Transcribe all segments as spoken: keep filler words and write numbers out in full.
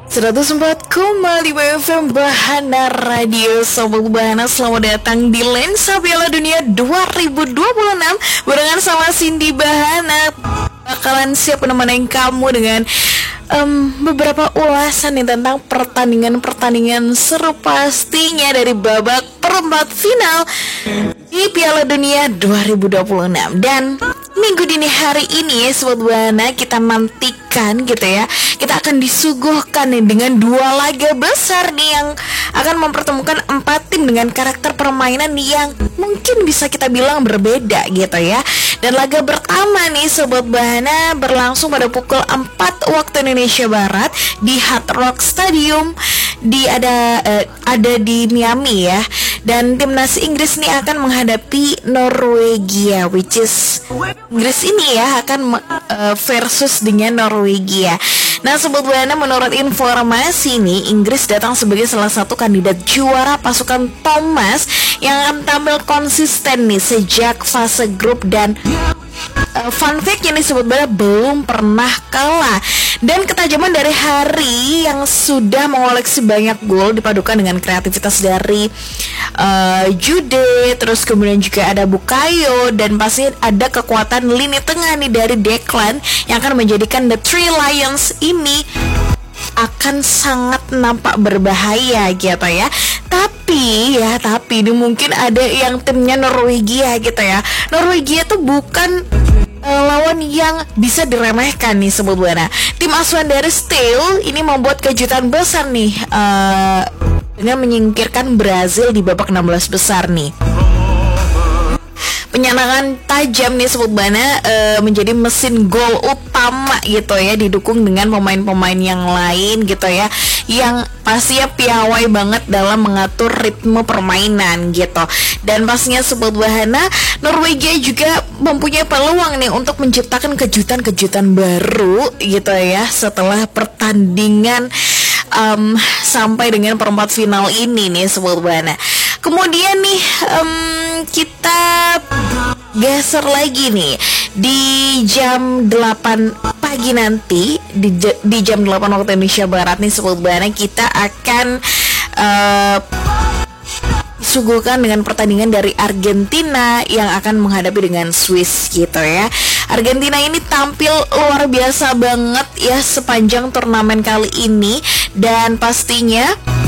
seratus empat koma lima F M Bahana Radio. Sobat Bahana, selamat datang di Lensa Piala Dunia dua ribu dua puluh enam barengan sama Cindy Bahana. Bakalan siap menemani kamu dengan um, beberapa ulasan nih tentang pertandingan-pertandingan seru pastinya dari babak perempat final di Piala Dunia dua ribu dua puluh enam. Dan minggu dini hari ini ya Sobat Bahana, kita nantikan gitu ya, kita akan disuguhkan nih dengan dua laga besar nih yang akan mempertemukan empat tim dengan karakter permainan yang mungkin bisa kita bilang berbeda gitu ya. Dan laga pertama nih Sobat Bahana berlangsung pada pukul empat waktu Indonesia Barat di Hard Rock Stadium di ada uh, ada di Miami ya. Dan timnas Inggris nih akan menghadapi Norwegia, which is Inggris ini ya akan uh, versus dengan Norwegia. Nah Sobat Bahana, menurut informasi nih, Inggris datang sebagai salah satu kandidat juara pasukan Thomas yang akan tampil konsisten nih sejak fase grup. Dan uh, fun fact yang disebut Bahana, belum pernah kalah. Dan ketajaman dari Harry yang sudah mengoleksi banyak gol dipadukan dengan kreativitas dari uh, Jude, terus kemudian juga ada Bukayo, dan pasti ada kekuatan lini tengah nih dari Declan yang akan menjadikan The Three Lions ini akan sangat nampak berbahaya gitu ya. Tapi ya, tapi ini mungkin ada yang timnya Norwegia gitu ya. Norwegia tuh bukan uh, lawan yang bisa diremehkan nih Sobat Bahana. Tim asuhan dari Steel ini membuat kejutan besar nih uh, dengan menyingkirkan Brazil di babak enam belas besar nih. Penyerangan tajam nih Sobat Bahana uh, menjadi mesin gol utama gitu ya, didukung dengan pemain-pemain yang lain gitu ya, yang pastinya piawai banget dalam mengatur ritme permainan gitu. Dan pastinya Sobat Bahana, Norwegia juga mempunyai peluang nih untuk menciptakan kejutan-kejutan baru gitu ya setelah pertandingan um, sampai dengan perempat final ini nih Sobat Bahana. Kemudian nih um, kita geser lagi nih di jam delapan pagi nanti, di, di jam delapan waktu Indonesia Barat nih Sobat Bahana, kita akan uh, disuguhkan dengan pertandingan dari Argentina yang akan menghadapi dengan Swiss gitu ya. Argentina ini tampil luar biasa banget ya sepanjang turnamen kali ini, dan pastinya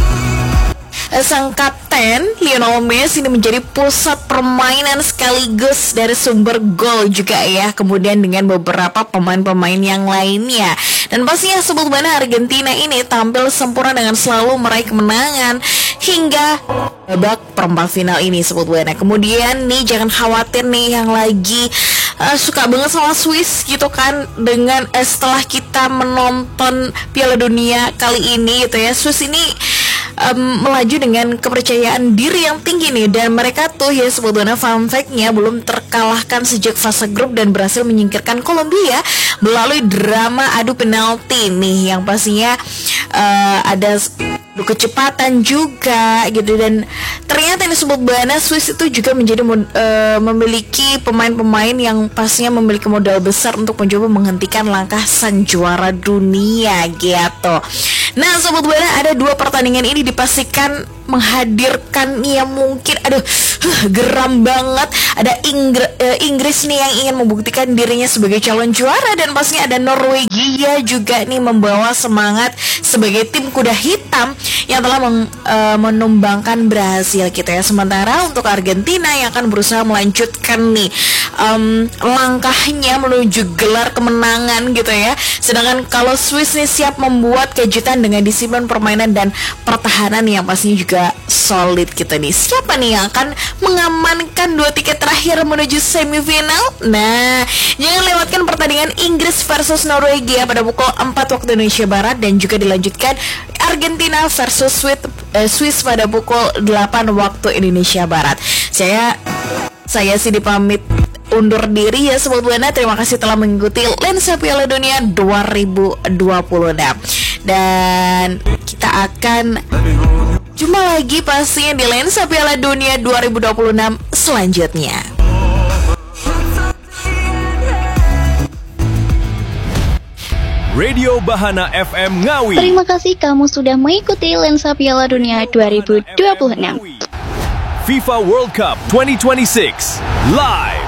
sang kapten Lionel Messi ini menjadi pusat permainan sekaligus dari sumber gol juga ya, kemudian dengan beberapa pemain-pemain yang lainnya. Dan pastinya Sobat Bahana, Argentina ini tampil sempurna dengan selalu meraih kemenangan hingga babak perempat final ini Sobat Bahana. Kemudian nih jangan khawatir nih yang lagi uh, suka banget sama Swiss gitu kan, dengan uh, setelah kita menonton Piala Dunia kali ini gitu ya, Swiss ini Um, melaju dengan kepercayaan diri yang tinggi nih. Dan mereka tuh ya sebetulnya fun fact-nya belum terkalahkan sejak fase grup dan berhasil menyingkirkan Kolombia melalui drama adu penalti nih, yang pastinya uh, ada adu kecepatan juga gitu. Dan ternyata ini Sobat Bahana, Swiss itu juga menjadi uh, memiliki pemain-pemain yang pastinya memiliki modal besar untuk mencoba menghentikan langkah sang juara dunia gitu. Nah Sobat Bahana, ada dua pertandingan ini dipastikan menghadirkan ya mungkin aduh huh, geram banget. Ada Inggris, uh, Inggris nih yang ingin membuktikan dirinya sebagai calon juara, dan pastinya ada Norwegia juga nih membawa semangat sebagai tim kuda hitam yang telah meng, uh, menumbangkan Brazil gitu ya. Sementara untuk Argentina yang akan berusaha melanjutkan nih um, langkahnya menuju gelar kemenangan gitu ya. Sedangkan kalau Swiss nih siap membuat kejutan dengan disiplin permainan dan pertahanan yang pastinya juga solid gitu nih. Siapa nih yang akan mengamankan dua tiket terakhir menuju semifinal? Nah, jangan lewatkan pertandingan Inggris versus Norwegia pada pukul empat waktu Indonesia Barat, dan juga dilanjutkan Argentina versus Swiss, eh, Swiss pada pukul delapan waktu Indonesia Barat. Saya saya sih dipamit undur diri ya Sobat Bahana. Terima kasih telah mengikuti Lensa Piala Dunia dua ribu dua puluh enam. Dan kita akan jumpa lagi pastinya di Lensa Piala Dunia dua ribu dua puluh enam selanjutnya. Radio Bahana F M Ngawi. Terima kasih kamu sudah mengikuti Lensa Piala Dunia dua ribu dua puluh enam. FIFA World Cup dua ribu dua puluh enam live